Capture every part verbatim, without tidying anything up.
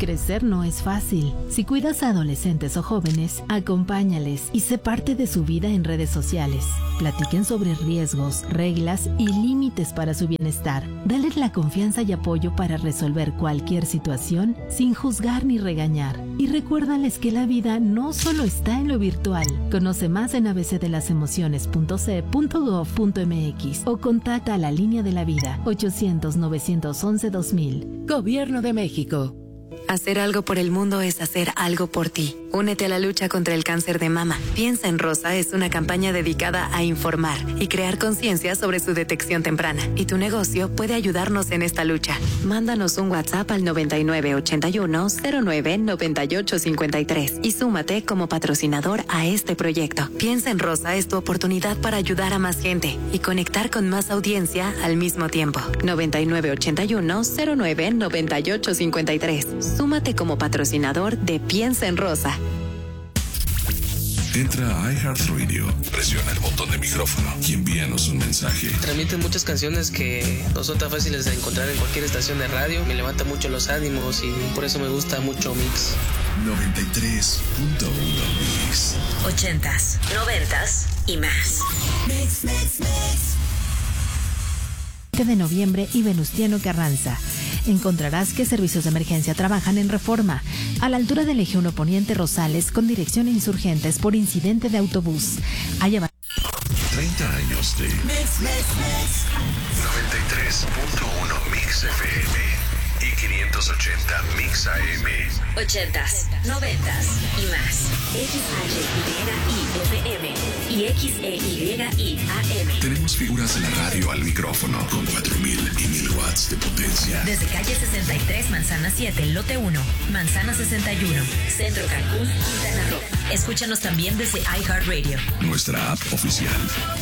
Crecer no es fácil. Si cuidas a adolescentes o jóvenes, acompáñales y sé parte de su vida en redes sociales. Platiquen sobre riesgos, reglas y límites para su bienestar. Dales la confianza y apoyo para resolver cualquier situación sin juzgar ni regañar. Y recuérdales que la vida no solo está en lo virtual. Conoce más en a b c de las emociones punto c punto gov punto m x o contacta a la línea de la vida ochocientos, novecientos once, dos mil. Gobierno de México. Hacer algo por el mundo es hacer algo por ti. Únete a la lucha contra el cáncer de mama. Piensa en Rosa es una campaña dedicada a informar y crear conciencia sobre su detección temprana. Y tu negocio puede ayudarnos en esta lucha. Mándanos un WhatsApp al noventa y nueve, ochenta y uno, cero nueve, noventa y ocho, cincuenta y tres y súmate como patrocinador a este proyecto. Piensa en Rosa es tu oportunidad para ayudar a más gente y conectar con más audiencia al mismo tiempo. noventa y nueve, ochenta y uno, cero nueve, noventa y ocho, cincuenta y tres. Súmate como patrocinador de Piensa en Rosa. Entra a iHeartRadio, presiona el botón de micrófono y envíanos un mensaje. Transmiten muchas canciones que no son tan fáciles de encontrar en cualquier estación de radio. Me levanta mucho los ánimos y por eso me gusta mucho Mix. noventa y tres punto uno Mix. Ochentas, noventas y más. Mix, mix, mix. de noviembre y Venustiano Carranza. Encontrarás que servicios de emergencia trabajan en Reforma, a la altura del Eje uno Poniente Rosales, con dirección a Insurgentes por incidente de autobús. Allá va. treinta años de Mix, Mix, Mix. noventa y tres punto uno Mix F M y quinientos ochenta Mix A M. Ochentas, noventas y más. X H Y I F M y X E Y I A M. Tenemos figuras de la radio al micrófono con cuatro mil y mil watts de potencia. Desde calle sesenta y tres, Manzana siete, lote uno, Manzana sesenta y uno, Centro Cancún, Quintana Roo. Escúchanos también desde iHeartRadio. Nuestra app oficial.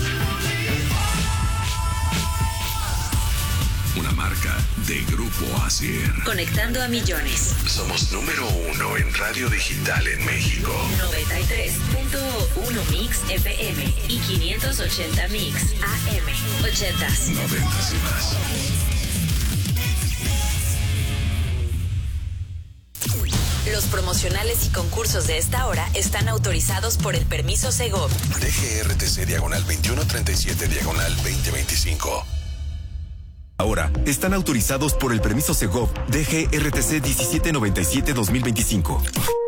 Una marca de Grupo Asier. Conectando a millones. Somos número uno en radio digital en México. noventa y tres punto uno Mix F M y quinientos ochenta Mix A M. Ochentas. Noventas y más. Los promocionales y concursos de esta hora están autorizados por el permiso Segov. D G R T C diagonal veintiuno treinta y siete diagonal veinte veinticinco. Ahora, están autorizados por el permiso Segov D G R T C diecisiete noventa y siete dos mil veinticinco.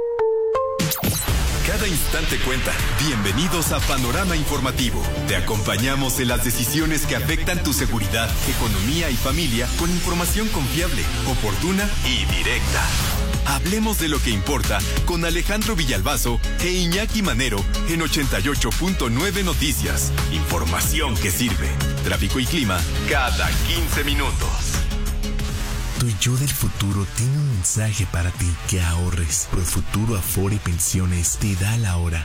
Cada instante cuenta. Bienvenidos a Panorama Informativo. Te acompañamos en las decisiones que afectan tu seguridad, economía y familia con información confiable, oportuna y directa. Hablemos de lo que importa con Alejandro Villalbazo e Iñaki Manero en ochenta y ocho punto nueve Noticias. Información que sirve. Tráfico y clima cada quince minutos. Tu yo del futuro tiene un mensaje para ti: que ahorres. Profuturo Afore Pensiones te da la hora.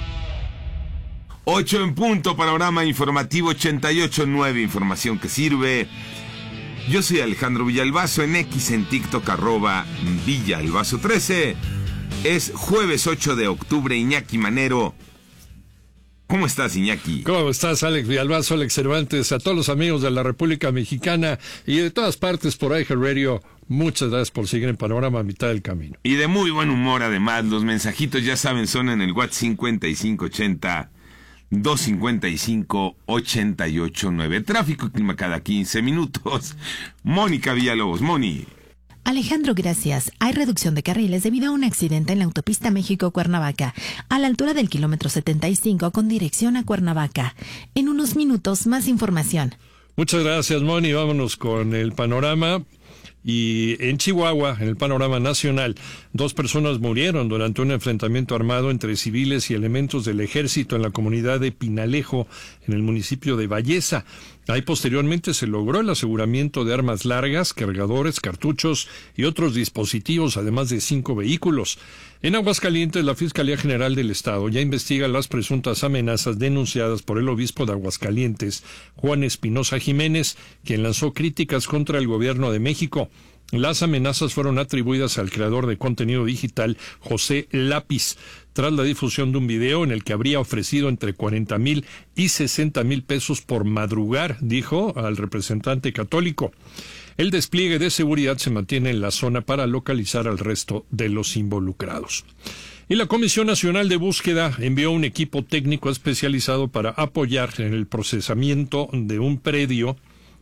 ocho en punto, Panorama Informativo ochenta y ocho punto nueve, información que sirve. Yo soy Alejandro Villalbazo, en X, en TikTok, arroba Villalbazo trece. Es jueves ocho de octubre, Iñaki Manero. ¿Cómo estás, Iñaki? ¿Cómo estás, Alex Villalbazo, Alex Cervantes? A todos los amigos de la República Mexicana y de todas partes por iHeartRadio, muchas gracias por seguir en Panorama a mitad del camino. Y de muy buen humor, además. Los mensajitos, ya saben, son en el WhatsApp cincuenta y cinco ochenta, doscientos cincuenta y cinco, ochenta y ocho nueve. Tráfico y clima cada quince minutos. Mónica Villalobos. Moni. Alejandro, gracias. Hay reducción de carriles debido a un accidente en la autopista México-Cuernavaca, a la altura del kilómetro setenta y cinco con dirección a Cuernavaca. En unos minutos, más información. Muchas gracias, Moni. Vámonos con el panorama. Y en Chihuahua, en el panorama nacional, dos personas murieron durante un enfrentamiento armado entre civiles y elementos del ejército en la comunidad de Pinalejo, en el municipio de Valleza. Ahí posteriormente se logró el aseguramiento de armas largas, cargadores, cartuchos y otros dispositivos, además de cinco vehículos. En Aguascalientes, la Fiscalía General del Estado ya investiga las presuntas amenazas denunciadas por el obispo de Aguascalientes, Juan Espinosa Jiménez, quien lanzó críticas contra el gobierno de México. Las amenazas fueron atribuidas al creador de contenido digital José Lápiz, tras la difusión de un video en el que habría ofrecido entre cuarenta mil y sesenta mil pesos por madrugar, dijo al representante católico. El despliegue de seguridad se mantiene en la zona para localizar al resto de los involucrados. Y la Comisión Nacional de Búsqueda envió un equipo técnico especializado para apoyar en el procesamiento de un predio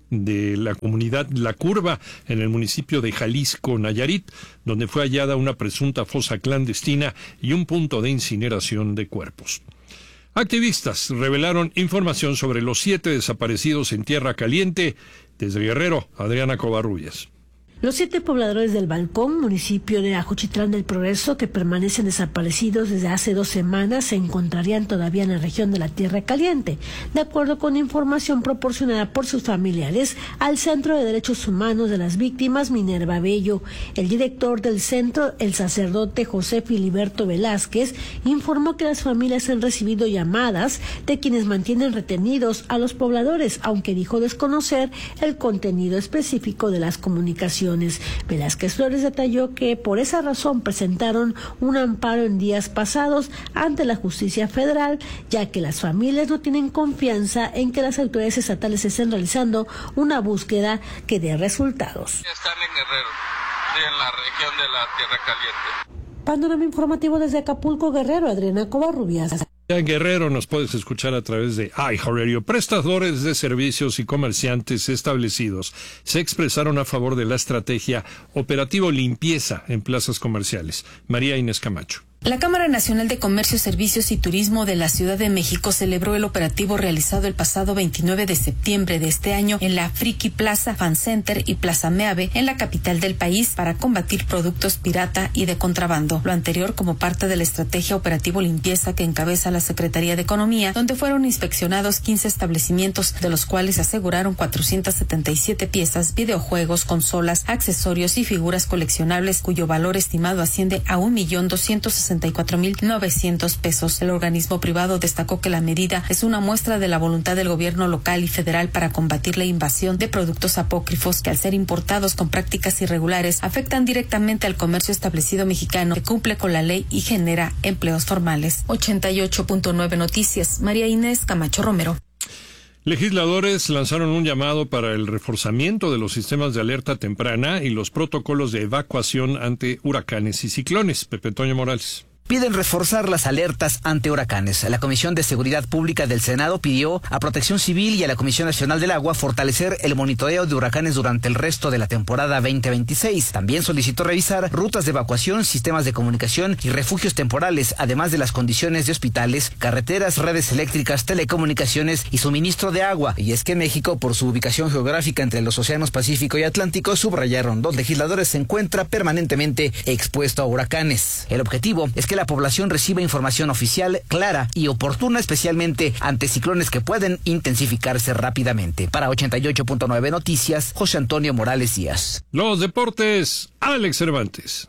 de la comunidad La Curva en el municipio de Jalisco, Nayarit, donde fue hallada una presunta fosa clandestina y un punto de incineración de cuerpos. Activistas revelaron información sobre los siete desaparecidos en Tierra Caliente. Desde Guerrero, Adriana Covarrubias. Los siete pobladores del Balcón, municipio de Ajuchitlán del Progreso, que permanecen desaparecidos desde hace dos semanas, se encontrarían todavía en la región de la Tierra Caliente, de acuerdo con información proporcionada por sus familiares al Centro de Derechos Humanos de las Víctimas, Minerva Bello. El director del centro, el sacerdote José Filiberto Velázquez, informó que las familias han recibido llamadas de quienes mantienen retenidos a los pobladores, aunque dijo desconocer el contenido específico de las comunicaciones. Velázquez Flores detalló que por esa razón presentaron un amparo en días pasados ante la justicia federal, ya que las familias no tienen confianza en que las autoridades estatales estén realizando una búsqueda que dé resultados. Están en Guerrero, en la región de la Tierra Caliente. Panorama informativo desde Acapulco, Guerrero, Adriana Covarrubias. En Guerrero nos puedes escuchar a través de iHeartRadio. Prestadores de servicios y comerciantes establecidos se expresaron a favor de la estrategia Operativo Limpieza en plazas comerciales. María Inés Camacho. La Cámara Nacional de Comercio, Servicios y Turismo de la Ciudad de México celebró el operativo realizado el pasado veintinueve de septiembre de este año en la Friki Plaza, Fan Center y Plaza Meave en la capital del país para combatir productos pirata y de contrabando. Lo anterior como parte de la estrategia Operativo Limpieza que encabeza la Secretaría de Economía, donde fueron inspeccionados quince establecimientos, de los cuales aseguraron cuatrocientas setenta y siete piezas, videojuegos, consolas, accesorios y figuras coleccionables cuyo valor estimado asciende a un millón doscientos sesenta y cuatro mil novecientos pesos. El organismo privado destacó que la medida es una muestra de la voluntad del gobierno local y federal para combatir la invasión de productos apócrifos que, al ser importados con prácticas irregulares, afectan directamente al comercio establecido mexicano que cumple con la ley y genera empleos formales. ochenta y ocho punto nueve Noticias, María Inés Camacho Romero. Legisladores lanzaron un llamado para el reforzamiento de los sistemas de alerta temprana y los protocolos de evacuación ante huracanes y ciclones. Pepe Toño Morales. Piden reforzar las alertas ante huracanes. La Comisión de Seguridad Pública del Senado pidió a Protección Civil y a la Comisión Nacional del Agua fortalecer el monitoreo de huracanes durante el resto de la temporada veinte veintiséis. También solicitó revisar rutas de evacuación, sistemas de comunicación y refugios temporales, además de las condiciones de hospitales, carreteras, redes eléctricas, telecomunicaciones y suministro de agua. Y es que México, por su ubicación geográfica entre los océanos Pacífico y Atlántico, subrayaron, dos legisladores se encuentra permanentemente expuesto a huracanes. El objetivo es que la población reciba información oficial, clara y oportuna, especialmente ante ciclones que pueden intensificarse rápidamente. Para ochenta y ocho punto nueve Noticias, José Antonio Morales Díaz. Los deportes, Alex Cervantes.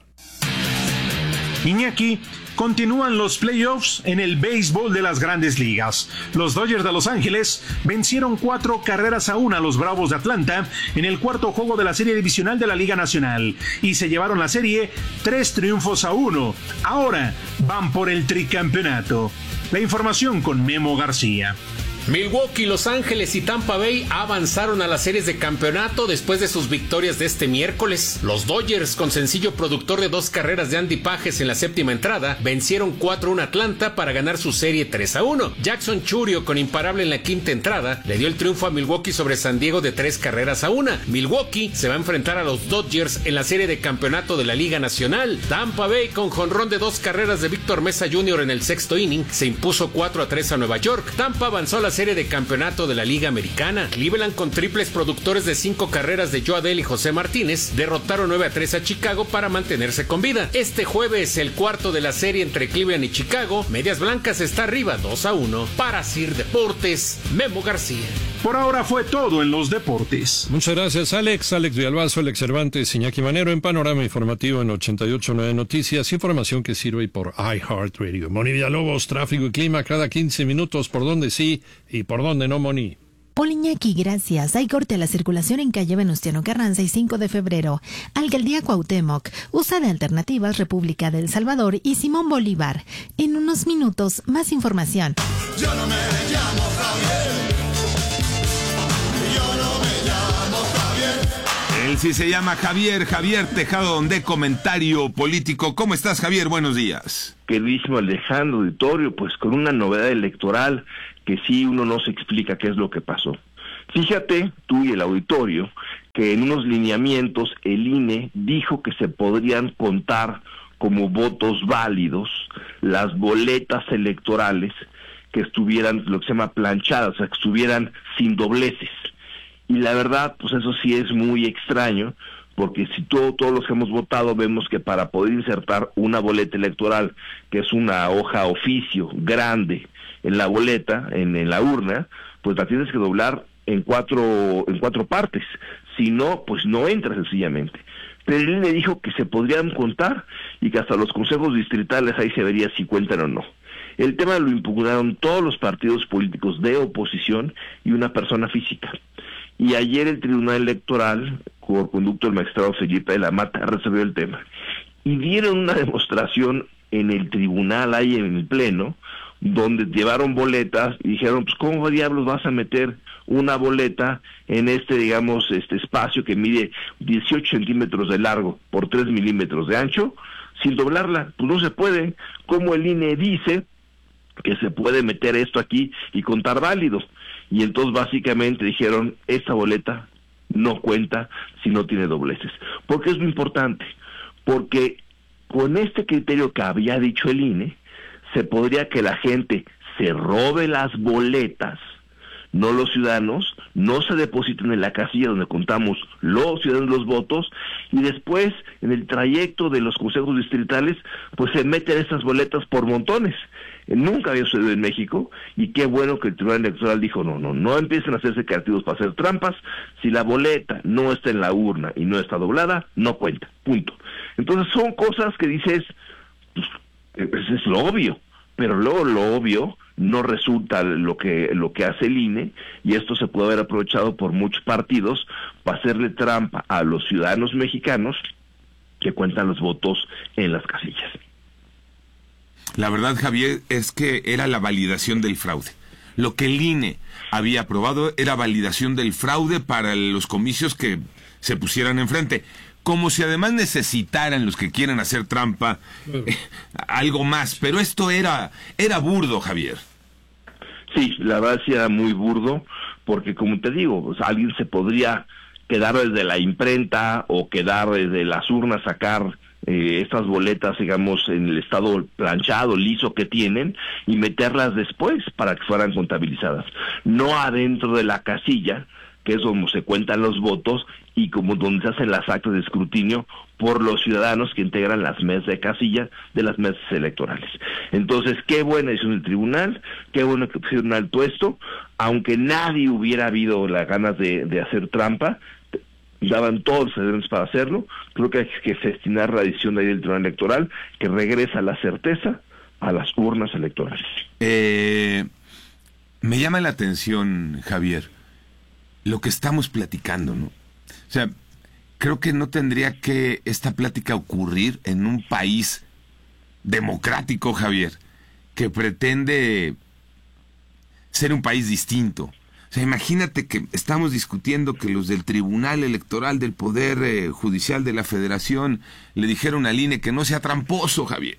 Iñaki, continúan los playoffs en el béisbol de las Grandes Ligas. Los Dodgers de Los Ángeles vencieron cuatro carreras a una a los Bravos de Atlanta en el cuarto juego de la serie divisional de la Liga Nacional y se llevaron la serie tres triunfos a uno. Ahora van por el tricampeonato. La información con Memo García. Milwaukee, Los Ángeles y Tampa Bay avanzaron a las series de campeonato después de sus victorias de este miércoles. Los Dodgers, con sencillo productor de dos carreras de Andy Pages en la séptima entrada, vencieron cuatro a uno a Atlanta para ganar su serie tres a uno. Jackson Churio, con imparable en la quinta entrada, le dio el triunfo a Milwaukee sobre San Diego de tres carreras a una. Milwaukee se va a enfrentar a los Dodgers en la serie de campeonato de la Liga Nacional. Tampa Bay, con jonrón de dos carreras de Víctor Mesa junior en el sexto inning, se impuso cuatro a tres a Nueva York. Tampa avanzó a la serie de campeonato de la Liga Americana. Cleveland, con triples productores de cinco carreras de Joe Adell y José Martínez, derrotaron nueve a tres a Chicago para mantenerse con vida. Este jueves, el cuarto de la serie entre Cleveland y Chicago, Medias Blancas está arriba dos a uno. Para Sir Deportes, Memo García. Por ahora fue todo en los deportes. Muchas gracias, Alex. Alex Villalbazo, Alex Cervantes, Iñaki Manero en Panorama Informativo en ochenta y ocho punto nueve Noticias. Información que sirve por iHeartRadio. Moni Villalobos, tráfico y clima cada quince minutos. ¿Por dónde sí y por dónde no, Moni? Paul Iñaki, gracias. Hay corte a la circulación en calle Venustiano Carranza y cinco de febrero. Alcaldía Cuauhtémoc. Usa de alternativas República del Salvador y Simón Bolívar. En unos minutos, más información. Yo no me llamo Javier. Yo no me llamo Javier. Él sí se llama Javier, Javier Tejado de Comentario Político. ¿Cómo estás, Javier? Buenos días. Queridísimo Alejandro Auditorio, pues con una novedad electoral que sí uno no se explica qué es lo que pasó. Fíjate, tú y el auditorio, que en unos lineamientos el I N E dijo que se podrían contar como votos válidos las boletas electorales que estuvieran, lo que se llama planchadas, o sea, que estuvieran sin dobleces. Y la verdad, pues eso sí es muy extraño, porque si todo, todos los que hemos votado vemos que para poder insertar una boleta electoral, que es una hoja oficio grande en la boleta, en, en la urna, pues la tienes que doblar en cuatro, en cuatro partes. Si no, pues no entra sencillamente. Pero el I N E dijo que se podrían contar y que hasta los consejos distritales ahí se vería si cuentan o no. El tema lo impugnaron todos los partidos políticos de oposición y una persona física. Y ayer el Tribunal Electoral, por conducto del magistrado Felipe de la Mata, resolvió el tema. Y dieron una demostración en el tribunal, ahí en el pleno, donde llevaron boletas y dijeron, pues ¿cómo diablos vas a meter una boleta en este, digamos, este espacio que mide dieciocho centímetros de largo por tres milímetros de ancho, sin doblarla? Pues no se puede. Como el I N E dice que se puede meter esto aquí y contar válido. Y entonces básicamente dijeron, esta boleta no cuenta si no tiene dobleces. ¿Por qué es lo importante? Porque con este criterio que había dicho el I N E, se podría que la gente se robe las boletas, no los ciudadanos, no se depositen en la casilla donde contamos los ciudadanos los votos, y después en el trayecto de los consejos distritales, pues se meten estas boletas por montones. Nunca había sucedido en México, y qué bueno que el Tribunal Electoral dijo, no, no, no empiecen a hacerse creativos para hacer trampas. Si la boleta no está en la urna y no está doblada, no cuenta, punto. Entonces son cosas que dices, pues, es lo obvio, pero luego lo obvio no resulta lo que lo que hace el I N E, y esto se puede haber aprovechado por muchos partidos para hacerle trampa a los ciudadanos mexicanos que cuentan los votos en las casillas. La verdad, Javier, es que era la validación del fraude. Lo que el I N E había aprobado era validación del fraude para los comicios que se pusieran enfrente. Como si además necesitaran los que quieren hacer trampa eh, algo más. Pero esto era, era burdo, Javier. Sí, la verdad sí era muy burdo, porque como te digo, pues, alguien se podría quedar desde la imprenta o quedar desde las urnas, sacar eh, estas boletas, digamos, en el estado planchado, liso que tienen, y meterlas después para que fueran contabilizadas. No adentro de la casilla, que es donde se cuentan los votos y como donde se hacen las actas de escrutinio por los ciudadanos que integran las mesas de casilla de las mesas electorales. Entonces, qué buena decisión del tribunal, qué bueno que pusieron alto esto, aunque nadie hubiera habido las ganas de, de hacer trampa, daban todos los elementos para hacerlo. Creo que hay que festinar la decisión de ahí del Tribunal Electoral, que regresa la certeza a las urnas electorales. Eh, me llama la atención, Javier, lo que estamos platicando, ¿no? O sea, creo que no tendría que esta plática ocurrir en un país democrático, Javier, que pretende ser un país distinto. O sea, imagínate que estamos discutiendo que los del Tribunal Electoral del Poder eh, Judicial de la Federación le dijeron al I N E que no sea tramposo, Javier.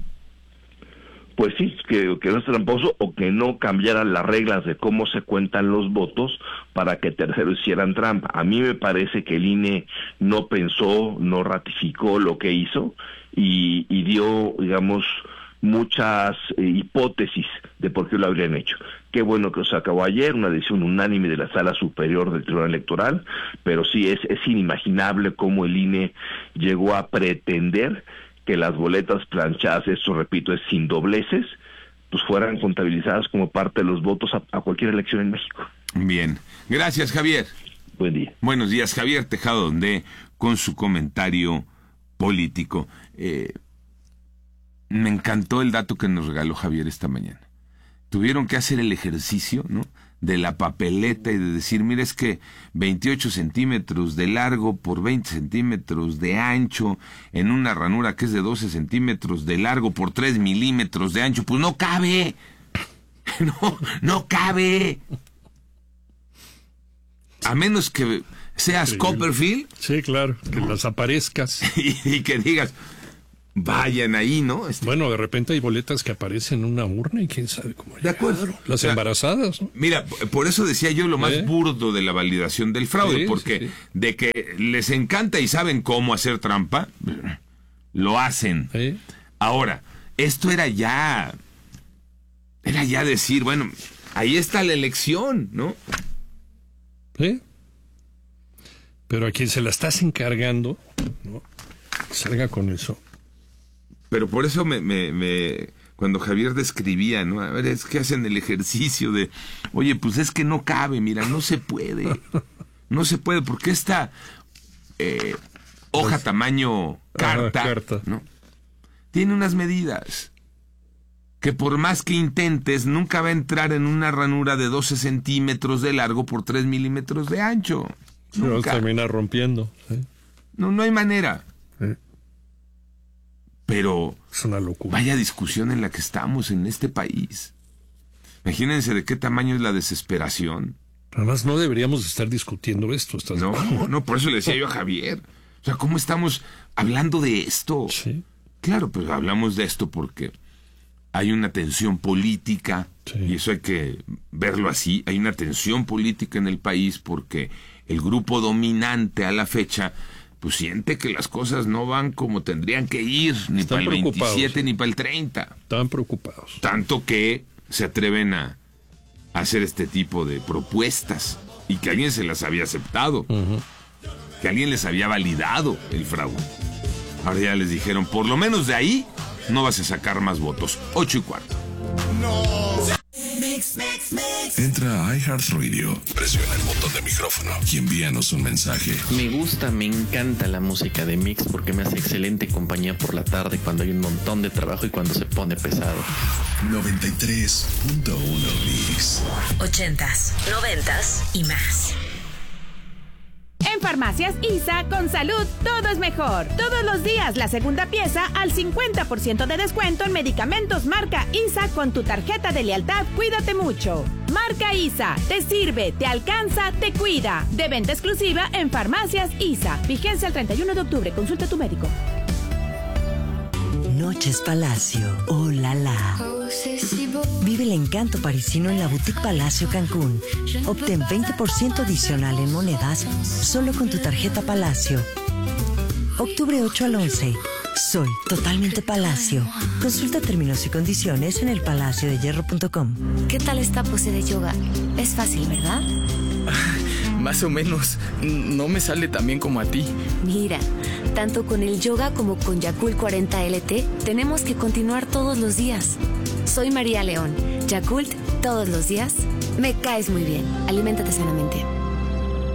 Pues sí, que, que no es tramposo, o que no cambiaran las reglas de cómo se cuentan los votos para que terceros hicieran trampa. A mí me parece que el I N E no pensó, no ratificó lo que hizo y, y dio, digamos, muchas eh, hipótesis de por qué lo habrían hecho. Qué bueno que se acabó ayer, una decisión unánime de la Sala Superior del Tribunal Electoral, pero sí es, es inimaginable cómo el I N E llegó a pretender que las boletas planchadas, esto repito, es sin dobleces, pues fueran contabilizadas como parte de los votos a, a cualquier elección en México. Bien, gracias, Javier. Buen día. Buenos días, Javier Tejado de con su comentario político. Eh, me encantó el dato que nos regaló Javier esta mañana. Tuvieron que hacer el ejercicio, ¿no?, de la papeleta y de decir, mira, es que veintiocho centímetros de largo por veinte centímetros de ancho en una ranura que es de doce centímetros de largo por tres milímetros de ancho, pues no cabe. No, no cabe. A menos que seas Increíble. Copperfield. Sí, claro, que las aparezcas. Y, y que digas, vayan ahí, ¿no? Este... Bueno, de repente hay boletas que aparecen en una urna y quién sabe cómo. De acuerdo. Las o sea, embarazadas, ¿no? Mira, por eso decía yo lo más ¿Eh? burdo de la validación del fraude, sí, porque sí, sí. de que les encanta y saben cómo hacer trampa, lo hacen. ¿Sí? Ahora, esto era ya, era ya decir, bueno, ahí está la elección, ¿no? Sí. Pero a quien se la estás encargando, ¿no? Salga con eso. Pero por eso me, me, me cuando Javier describía, ¿no? A ver, es que hacen el ejercicio de, oye, pues es que no cabe, mira, no se puede. No se puede, porque esta eh, hoja pues, tamaño carta, ajá, carta, ¿no? Tiene unas medidas que por más que intentes, nunca va a entrar en una ranura de doce centímetros de largo por tres milímetros de ancho. Pero termina rompiendo. ¿Sí? No, no hay manera. Sí. Pero es una locura. Vaya discusión en la que estamos en este país. Imagínense de qué tamaño es la desesperación. Además, no deberíamos estar discutiendo esto. ¿Estás no, no, no, por eso le decía yo a Javier. O sea, ¿cómo estamos hablando de esto? Sí. Claro, pues hablamos de esto porque hay una tensión política, sí. y eso hay que verlo así. Hay una tensión política en el país porque el grupo dominante a la fecha pues siente que las cosas no van como tendrían que ir, ni para el veintisiete, ni para el treinta. Están preocupados. Tanto que se atreven a hacer este tipo de propuestas y que alguien se las había aceptado, uh-huh. que alguien les había validado el fraude. Ahora ya les dijeron, por lo menos de ahí no vas a sacar más votos. Ocho y cuarto. No. Mix, mix, mix. Entra a iHeartRadio, presiona el botón de micrófono y envíanos un mensaje. Me gusta, me encanta la música de Mix porque me hace excelente compañía por la tarde cuando hay un montón de trabajo y cuando se pone pesado. noventa y tres punto uno Mix. Ochentas, noventas y más. En Farmacias I S A, con salud, todo es mejor. Todos los días, la segunda pieza al cincuenta por ciento de descuento en medicamentos marca I S A con tu tarjeta de lealtad Cuídate Mucho. Marca I S A, te sirve, te alcanza, te cuida. De venta exclusiva en Farmacias I S A. Vigencia el treinta y uno de octubre. Consulta a tu médico. Noches Palacio, oh la la. Vive el encanto parisino en la Boutique Palacio Cancún. Obtén veinte por ciento adicional en monedas solo con tu tarjeta Palacio. Octubre ocho al once. Soy totalmente Palacio. Consulta términos y condiciones en el palacio de hierro punto com. ¿Qué tal esta pose de yoga? Es fácil, ¿verdad? Más o menos. No me sale tan bien como a ti. Mira, tanto con el yoga como con Yakult cuarenta L T, tenemos que continuar todos los días. Soy María León. Yakult, todos los días. Me caes muy bien. Aliméntate sanamente.